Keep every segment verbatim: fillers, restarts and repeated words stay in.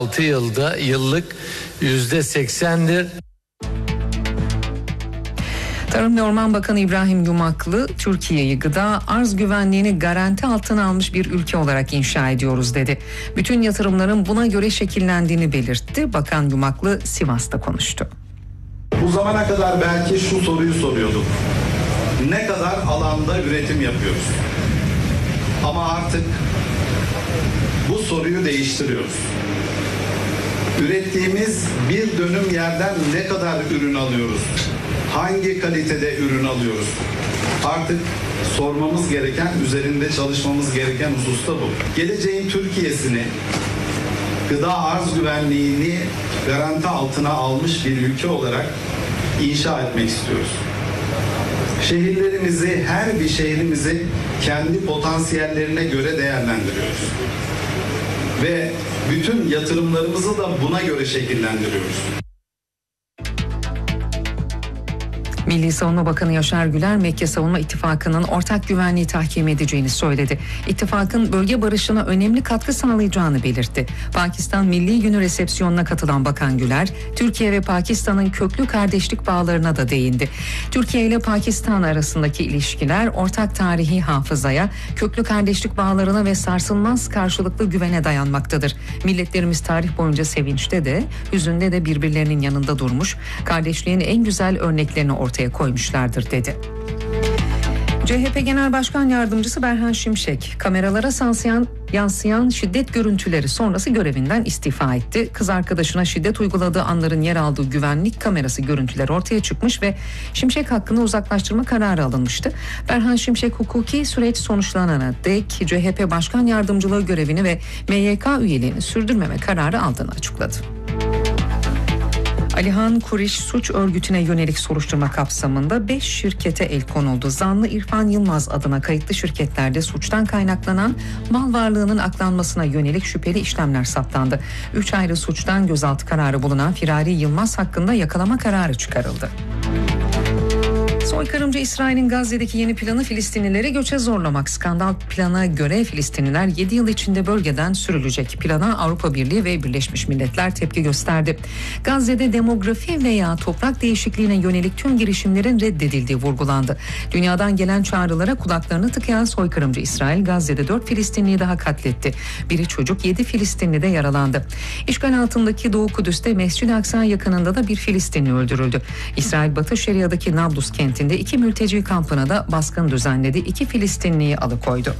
altı yılda yıllık yüzde seksendir. Tarım ve Orman Bakanı İbrahim Yumaklı, Türkiye'yi gıda arz güvenliğini garanti altına almış bir ülke olarak inşa ediyoruz dedi. Bütün yatırımların buna göre şekillendiğini belirtti. Bakan Yumaklı Sivas'ta konuştu. Bu zamana kadar belki şu soruyu soruyorduk. Ne kadar alanda üretim yapıyoruz? Ama artık bu soruyu değiştiriyoruz. Ürettiğimiz bir dönüm yerden ne kadar ürün alıyoruz? Hangi kalitede ürün alıyoruz? Artık sormamız gereken, üzerinde çalışmamız gereken husus da bu. Geleceğin Türkiye'sini, gıda arz güvenliğini garanti altına almış bir ülke olarak inşa etmek istiyoruz. Şehirlerimizi, her bir şehrimizi kendi potansiyellerine göre değerlendiriyoruz. Ve bütün yatırımlarımızı da buna göre şekillendiriyoruz. Milli Savunma Bakanı Yaşar Güler, Mekke Savunma İttifakı'nın ortak güvenliği tahkim edeceğini söyledi. İttifakın bölge barışına önemli katkı sağlayacağını belirtti. Pakistan Milli Günü resepsiyonuna katılan Bakan Güler, Türkiye ve Pakistan'ın köklü kardeşlik bağlarına da değindi. Türkiye ile Pakistan arasındaki ilişkiler ortak tarihi hafızaya, köklü kardeşlik bağlarına ve sarsılmaz karşılıklı güvene dayanmaktadır. Milletlerimiz tarih boyunca sevinçte de, hüzünde de birbirlerinin yanında durmuş, kardeşliğin en güzel örneklerini ortaya koymuşlardır dedi. C H P Genel Başkan Yardımcısı Berhan Şimşek, kameralara yansıyan, yansıyan şiddet görüntüleri sonrası görevinden istifa etti. Kız arkadaşına şiddet uyguladığı anların yer aldığı güvenlik kamerası görüntüleri ortaya çıkmış ve Şimşek hakkında uzaklaştırma kararı alınmıştı. Berhan Şimşek hukuki süreç sonuçlanana dek C H P Başkan Yardımcılığı görevini ve M Y K üyeliğini sürdürmeme kararı aldığını açıkladı. Alihan Kuriş suç örgütüne yönelik soruşturma kapsamında beş şirkete el konuldu. Zanlı İrfan Yılmaz adına kayıtlı şirketlerde suçtan kaynaklanan mal varlığının aklanmasına yönelik şüpheli işlemler saptandı. Üç ayrı suçtan gözaltı kararı bulunan Firari Yılmaz hakkında yakalama kararı çıkarıldı. Soykırımcı İsrail'in Gazze'deki yeni planı Filistinlileri göçe zorlamak. Skandal plana göre Filistinliler yedi yıl içinde bölgeden sürülecek. Plana Avrupa Birliği ve Birleşmiş Milletler tepki gösterdi. Gazze'de demografi veya toprak değişikliğine yönelik tüm girişimlerin reddedildiği vurgulandı. Dünyadan gelen çağrılara kulaklarını tıkayan soykırımcı İsrail, Gazze'de dört Filistinliyi daha katletti. Biri çocuk, yedi Filistinli de yaralandı. İşgal altındaki Doğu Kudüs'te Mescid-i Aksa yakınında da bir Filistinli öldürüldü. İsrail Batı Şeria'daki Nablus kentinde iki mülteci kampına da baskın düzenledi. İki Filistinliyi alıkoydu.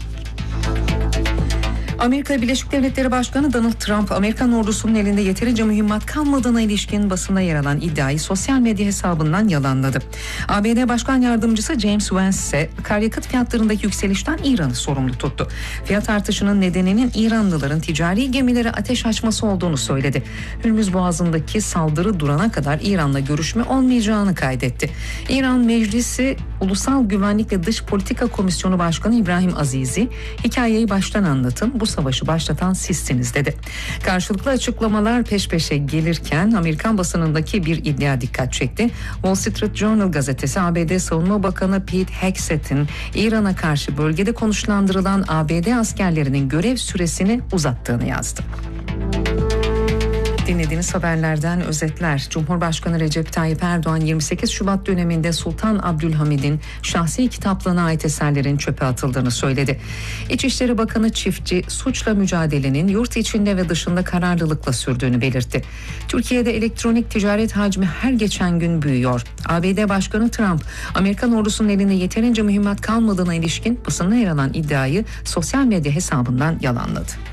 Amerika Birleşik Devletleri Başkanı Donald Trump, Amerikan ordusunun elinde yeterince mühimmat kalmadığına ilişkin basında yer alan iddiayı sosyal medya hesabından yalanladı. A B D Başkan Yardımcısı James Vance ise akaryakıt fiyatlarındaki yükselişten İran'ı sorumlu tuttu. Fiyat artışının nedeninin İranlıların ticari gemilere ateş açması olduğunu söyledi. Hürmüz Boğazı'ndaki saldırı durana kadar İran'la görüşme olmayacağını kaydetti. İran Meclisi Ulusal Güvenlik ve Dış Politika Komisyonu Başkanı İbrahim Azizi, hikayeyi baştan anlatın, bu savaşı başlatan sizsiniz dedi. Karşılıklı açıklamalar peş peşe gelirken Amerikan basınındaki bir iddia dikkat çekti. Wall Street Journal gazetesi A B D Savunma Bakanı Pete Hegseth'in İran'a karşı bölgede konuşlandırılan A B D askerlerinin görev süresini uzattığını yazdı. Dinlediğiniz haberlerden özetler. Cumhurbaşkanı Recep Tayyip Erdoğan yirmi sekiz Şubat döneminde Sultan Abdülhamid'in şahsi kitaplığına ait eserlerin çöpe atıldığını söyledi. İçişleri Bakanı Çiftçi, suçla mücadelenin yurt içinde ve dışında kararlılıkla sürdüğünü belirtti. Türkiye'de elektronik ticaret hacmi her geçen gün büyüyor. A B D Başkanı Trump, Amerikan ordusunun elinde yeterince mühimmat kalmadığına ilişkin basında yer alan iddiayı sosyal medya hesabından yalanladı.